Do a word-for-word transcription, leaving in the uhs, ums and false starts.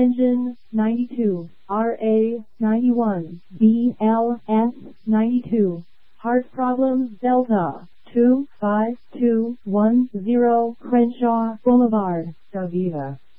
Engine ninety-two, R A ninety-one, B L S ninety-two. Heart problems Delta two five two one zero Crenshaw Boulevard, DaVita.